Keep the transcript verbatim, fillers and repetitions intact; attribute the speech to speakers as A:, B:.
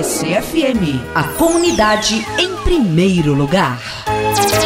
A: C F M, a comunidade em primeiro lugar.